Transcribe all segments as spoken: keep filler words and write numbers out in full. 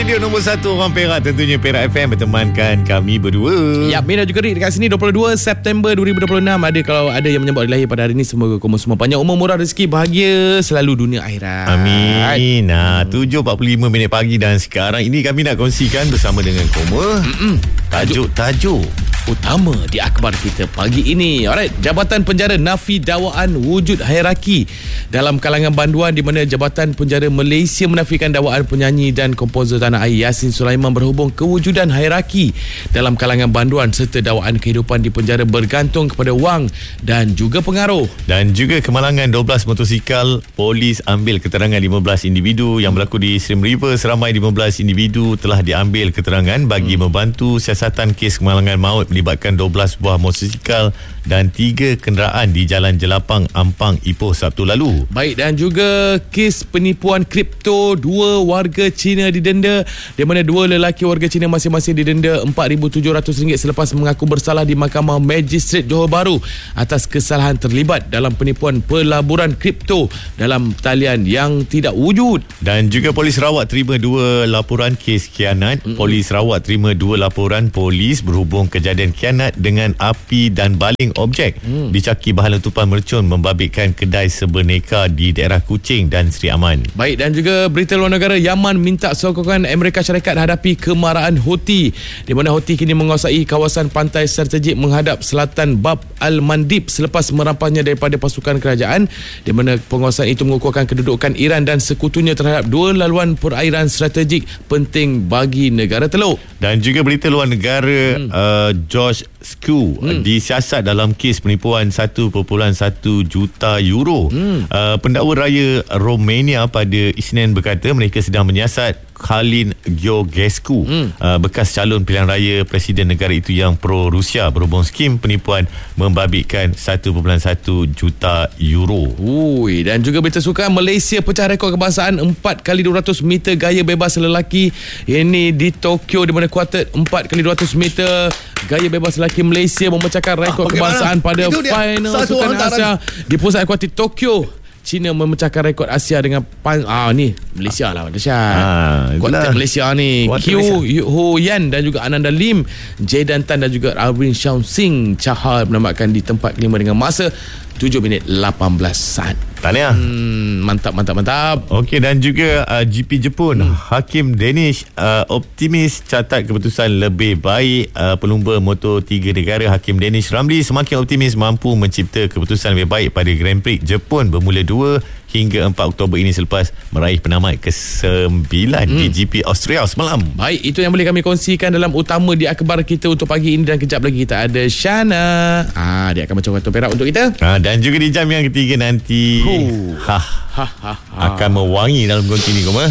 Radio nombor satu orang Perak, tentunya Perak F M bertemankan kami berdua. Ya, Min dan juga Rik dekat sini. Dua puluh dua September dua ribu dua puluh enam. Ada kalau ada yang menyambut hari lahir pada hari ini, semoga kamu semua panjang umur, murah rezeki, bahagia selalu dunia akhirat. Amin. Nah, tujuh empat puluh lima minit pagi dan sekarang ini kami nak kongsikan bersama dengan Koma tajuk-tajuk utama di akhbar kita pagi ini. Alright, Jabatan Penjara nafi dakwaan wujud hierarki dalam kalangan banduan, di mana Jabatan Penjara Malaysia menafikan dakwaan penyanyi dan komposer tanah air Yasin Sulaiman berhubung kewujudan hierarki dalam kalangan banduan, serta dakwaan kehidupan di penjara bergantung kepada wang dan juga pengaruh. Dan juga kemalangan dua belas motosikal, polis ambil keterangan lima belas individu yang berlaku di Siem River. Seramai lima belas individu telah diambil keterangan bagi hmm. membantu siasatan kes kemalangan maut melibatkan dua belas buah motosikal dan tiga kenderaan di Jalan Jelapang, Ampang, Ipoh Sabtu lalu. Baik, dan juga kes penipuan kripto, dua warga Cina didenda, di mana dua lelaki warga Cina masing-masing didenda empat ribu tujuh ratus ringgit selepas mengaku bersalah di Mahkamah Magistrate Johor Bahru atas kesalahan terlibat dalam penipuan pelaburan kripto dalam talian yang tidak wujud. Dan juga polis Sarawak terima dua laporan kes khianat. Mm-hmm. Polis Sarawak terima dua laporan polis berhubung kejadian khianat dengan api dan baling objek. Mm. Dicaki bahan letupan mercun membabitkan kedai sebeneka di daerah Kuching dan Seri Aman. Baik, dan juga berita luar negara, Yaman minta sokongan Amerika Syarikat hadapi kemarahan Houthi, di mana Houthi kini menguasai kawasan pantai strategik menghadap selatan Bab al-Mandib selepas merampasnya daripada pasukan kerajaan, di mana penguasaan itu mengukuhkan kedudukan Iran dan sekutunya terhadap dua laluan perairan strategik penting bagi negara Teluk. Dan juga berita luar negara, hmm. uh, George Scu hmm. disiasat dalam kes penipuan satu perpuluhan satu juta euro. Hmm. Uh, pendakwa raya Romania pada Isnin berkata mereka sedang menyiasat Khalin Gheorghescu, hmm. uh, bekas calon pilihan raya presiden negara itu yang pro-Rusia berhubung skim penipuan membabitkan satu perpuluhan satu juta euro. Ui, dan juga berita sukan, Malaysia pecah rekod kebangsaan empat kali dua ratus meter gaya bebas lelaki. Ini di Tokyo, di mana kuartet empat kali dua ratus meter gaya bebas lelaki Malaysia memecahkan rekod ah, kebangsaan pada final Sukan Asia di pusat kuartet Tokyo. China memecahkan rekod Asia dengan pan, ah ni Malaysia lah dahsyat. Kuartet Malaysia ni Q Ho Yan dan juga Ananda Lim, Jaydan Tan dan juga Alvin Shaun Singh Chahal menamatkan di tempat kelima dengan masa tujuh minit lapan belas saat. Tahniah. Hmm, mantap mantap mantap. Okey, dan juga uh, G P Jepun, hmm. Hakim Danish uh, optimis catat keputusan lebih baik uh, pelumba Moto tiga negara. Hakim Danish Ramli semakin optimis mampu mencipta keputusan lebih baik pada Grand Prix Jepun bermula dua hingga empat Oktober ini selepas meraih penamat ke sembilan hmm. di G P Austria semalam. Baik, itu yang boleh kami kongsikan dalam utama di akhbar kita untuk pagi ini, dan kejap lagi kita ada Shana. Ah, dia akan macam kartu perak untuk kita. Ah, dan juga di jam yang ketiga nanti oh. ha, ha, ha, ha. akan mewangi dalam konti ni, Koma.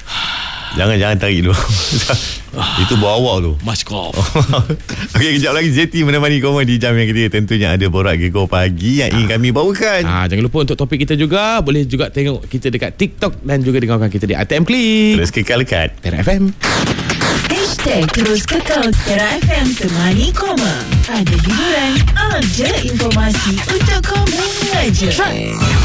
Jangan jangan tarik dulu. Itu bau awak tu. Maskov. Okey, kejap lagi Z T menemani Koma di jam yang ketiga. Tentunya ada borak gegar pagi yang ingin kami bawakan. Ah, jangan lupa untuk topik kita juga. Boleh juga tengok kita dekat TikTok dan juga dengarkan kita di A T M Klik. Terus kekal dekat Perak F M. Hashtag terus kekal Perak F M temani Koma. Ada hiburan, ada informasi untuk kau mengajar.